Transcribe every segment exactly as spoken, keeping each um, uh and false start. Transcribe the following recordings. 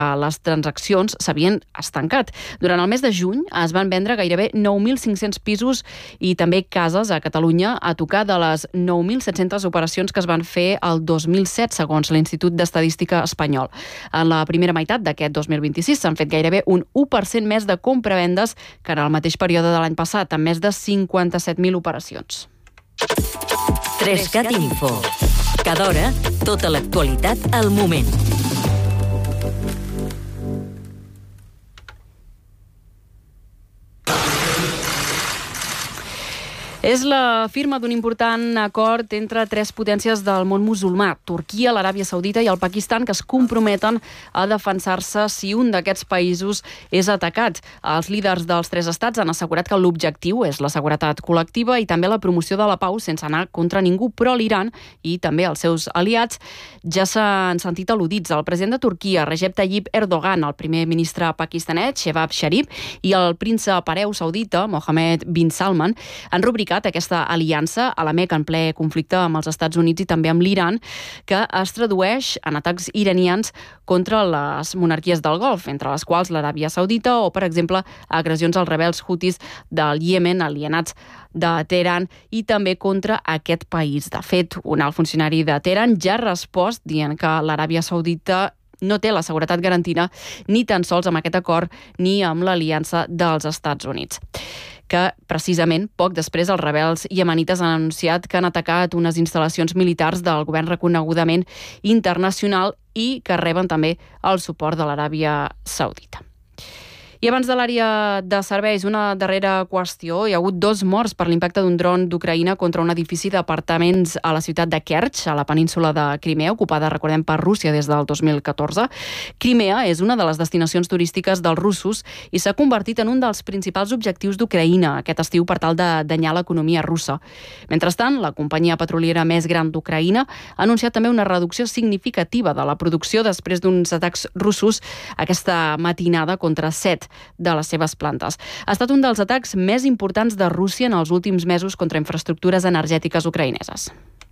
les transaccions s'havien estancat. Durant el mes de juny es van vendre gairebé nou mil cinc-cents pisos i també cases a Catalunya a tocar de les nou mil set-centes operacions que es van fer el dos mil set, segons l'Institut d'Estadística espanyol. En la primera meitat d'aquest dos mil vint-i-sis s'han fet gairebé un u per cent més de compravendes que en el mateix període de l'any passat, amb més de cinquanta-set mil operacions. Trescat Info. Cada hora, tota l'actualitat al moment. És la firma d'un important acord entre tres potències del món musulmà, Turquia, l'Aràbia Saudita i el Pakistan, que es comprometen a defensar-se si un d'aquests països és atacat. Els líders dels tres estats han assegurat que l'objectiu és la seguretat col·lectiva i també la promoció de la pau sense anar contra ningú, però l'Iran i també els seus aliats ja s'han sentit al·ludits. El president de Turquia, Recep Tayyip Erdogan, el primer ministre pakistanès, Shehbaz Sharif, i el príncep hereu saudita, Mohammed bin Salman, han rubricat aquesta aliança a la Meca en ple conflicte amb els Estats Units i també amb l'Iran, que es tradueix en atacs iranians contra les monarquies del Golf, entre les quals l'Aràbia Saudita o, per exemple, agressions als rebels hutis del Iemen, alienats de Teheran, i també contra aquest país. De fet, un alt funcionari de Teheran ja ha respost dient que l'Aràbia Saudita no té la seguretat garantida ni tan sols amb aquest acord ni amb l'aliança dels Estats Units. Que precisament poc després els rebels iemenites han anunciat que han atacat unes instal·lacions militars del govern reconegudament internacional i que reben també el suport de l'Aràbia Saudita. I abans de l'àrea de serveis, una darrera qüestió. Hi ha hagut dos morts per l'impacte d'un dron d'Ucraïna contra un edifici d'apartaments a la ciutat de Kerch, a la península de Crimea, ocupada, recordem, per Rússia des del dos mil catorze. Crimea és una de les destinacions turístiques dels russos i s'ha convertit en un dels principals objectius d'Ucraïna aquest estiu per tal de danyar l'economia russa. Mentrestant, la companyia petroliera més gran d'Ucraïna ha anunciat també una reducció significativa de la producció després d'uns atacs russos aquesta matinada contra set de les seves plantes. Ha estat un dels atacs més importants de Rússia en els últims mesos contra infraestructures energètiques ucraïneses.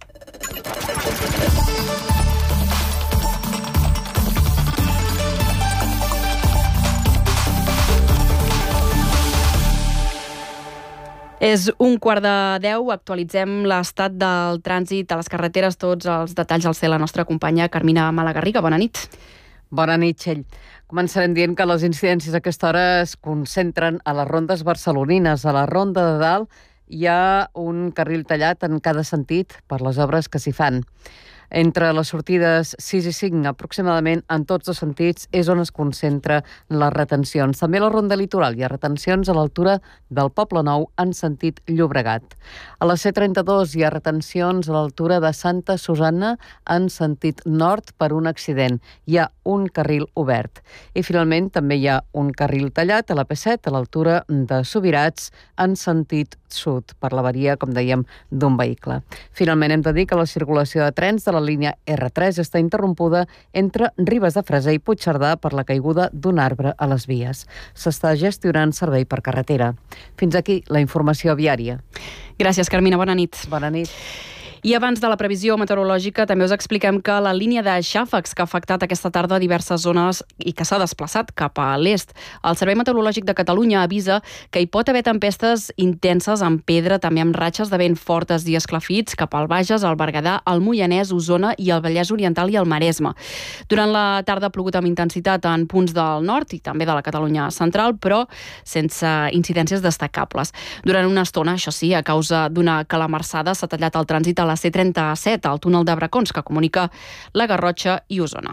És un quart de deu, actualitzem l'estat del trànsit a les carreteres, tots els detalls als té la nostra companya Carmina Malagarriga. Bona nit. Bona nit, Txell. Començarem dient que les incidències a aquesta hora es concentren a les rondes barcelonines. A la Ronda de Dalt hi ha un carril tallat en cada sentit per les obres que s'hi fan. Entre les sortides sis i cinc, aproximadament, en tots els sentits, és on es concentra les retencions. També a la Ronda Litoral hi ha retencions a l'altura del Poble Nou en sentit Llobregat. A la C trenta-dos hi ha retencions a l'altura de Santa Susanna en sentit nord per un accident. Hi ha un carril obert. I finalment també hi ha un carril tallat a la P set a l'altura de Subirats en sentit sud per l'avaria, com dèiem, d'un vehicle. Finalment hem de dir que la circulació de trens de la línia R tres està interrompuda entre Ribes de Freser i Puigcerdà per la caiguda d'un arbre a les vies. S'està gestionant servei per carretera. Fins aquí la informació viària. Gràcies, Carmina. Bona nit. Bona nit. I abans de la previsió meteorològica també us expliquem que la línia de xàfecs que ha afectat aquesta tarda diverses zones i que s'ha desplaçat cap a l'est. El Servei Meteorològic de Catalunya avisa que hi pot haver tempestes intenses amb pedra, també amb ratxes de vent fortes i esclafits cap al Bages, al Berguedà, al Moianès, Osona i al Vallès Oriental i al Maresme. Durant la tarda ha plogut amb intensitat en punts del nord i també de la Catalunya central, però sense incidències destacables. Durant una estona, això sí, a causa d'una calamarsada s'ha tallat el trànsit a la C trenta-set, al túnel de Bracons, que comunica la Garrotxa i Osona.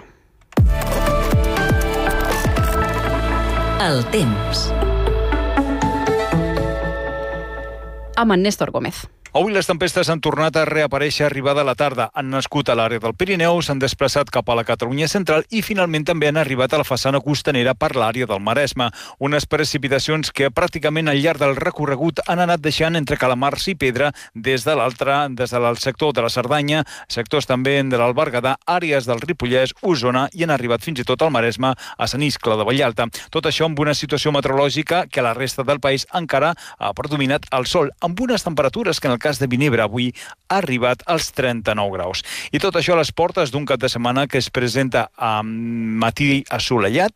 El temps. Amb en Néstor Gómez. Avui les tempestes han tornat a reaparèixer arribada a la tarda. Han nascut a l'àrea del Pirineu, s'han desplaçat cap a la Catalunya central i finalment també han arribat a la façana costanera per l'àrea del Maresme. Unes precipitacions que pràcticament al llarg del recorregut han anat deixant entre calamars i pedra des de l'altre, des del sector de la Cerdanya, sectors també de l'Albergadà, àrees del Ripollès, Osona i han arribat fins i tot al Maresme, a Sant Iscle de Vallalta. Tot això amb una situació meteorològica que a la resta del país encara ha predominat el sol, amb unes temperatures que en el cas de Vinebre. Avui ha arribat als trenta-nou graus. I tot això a les portes d'un cap de setmana que es presenta amb matí assolellat,